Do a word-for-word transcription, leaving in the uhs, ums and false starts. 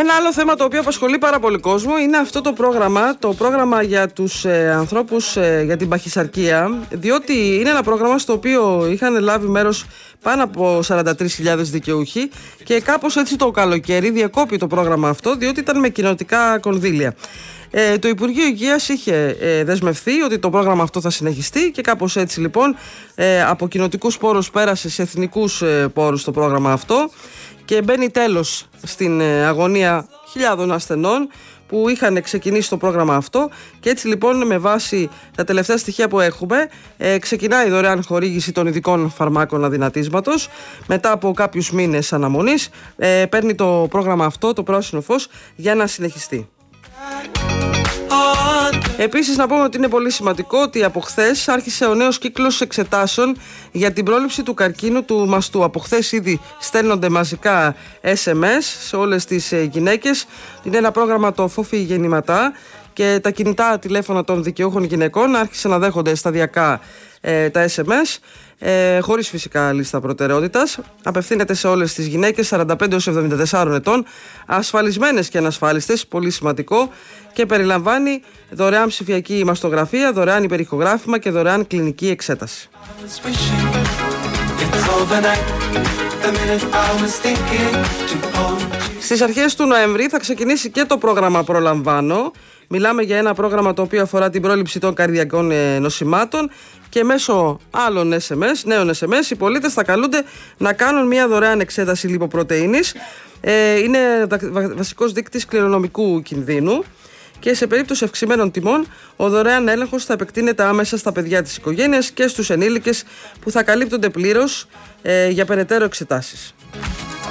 Ένα άλλο θέμα το οποίο απασχολεί πάρα πολύ κόσμο είναι αυτό το πρόγραμμα, το πρόγραμμα για τους ε, ανθρώπους ε, για την παχυσαρκία, διότι είναι ένα πρόγραμμα στο οποίο είχαν λάβει μέρος πάνω από σαράντα τρεις χιλιάδες δικαιούχοι και κάπως έτσι το καλοκαίρι διακόπη το πρόγραμμα αυτό, διότι ήταν με κοινοτικά κονδύλια. Ε, το Υπουργείο Υγείας είχε ε, δεσμευθεί ότι το πρόγραμμα αυτό θα συνεχιστεί και κάπως έτσι λοιπόν ε, από κοινοτικούς πόρους πέρασε σε εθνικούς ε, πόρους το πρόγραμμα αυτό και μπαίνει τέλος στην ε, αγωνία χιλιάδων ασθενών που είχαν ξεκινήσει το πρόγραμμα αυτό και έτσι λοιπόν με βάση τα τελευταία στοιχεία που έχουμε ε, ξεκινάει η δωρεάν χορήγηση των ειδικών φαρμάκων αδυνατίσματος. Μετά από κάποιους μήνες αναμονής ε, παίρνει το πρόγραμμα αυτό το πράσινο φως για να συνεχιστεί. Επίσης να πούμε ότι είναι πολύ σημαντικό ότι από χθες άρχισε ο νέος κύκλος εξετάσεων για την πρόληψη του καρκίνου του μαστού. Από χθες ήδη στέλνονται μαζικά ες εμ ες σε όλες τις γυναίκες. Είναι ένα πρόγραμμα το Φόφη Γεννηματά και τα κινητά τηλέφωνα των δικαιούχων γυναικών άρχισαν να δέχονται σταδιακά ε, τα ες εμ ες. Ε, χωρίς φυσικά λίστα προτεραιότητας. Απευθύνεται σε όλες τις γυναίκες σαράντα πέντε έως εβδομήντα τέσσερα ετών, ασφαλισμένες και ανασφάλιστες, πολύ σημαντικό, και περιλαμβάνει δωρεάν ψηφιακή μαστογραφία, δωρεάν υπερηχογράφημα και δωρεάν κλινική εξέταση. Στις αρχές του Νοεμβρή θα ξεκινήσει και το πρόγραμμα Προλαμβάνω. Μιλάμε για ένα πρόγραμμα το οποίο αφορά την πρόληψη των καρδιακών νοσημάτων και μέσω άλλων ες εμ ες, νέων ες εμ ες, οι πολίτες θα καλούνται να κάνουν μια δωρεάν εξέταση λιποπρωτεΐνης. Ε, είναι βασικός δείκτης κληρονομικού κινδύνου και σε περίπτωση αυξημένων τιμών ο δωρεάν έλεγχος θα επεκτείνεται άμεσα στα παιδιά της οικογένειας και στους ενήλικες που θα καλύπτονται πλήρως ε, για περαιτέρω εξετάσεις.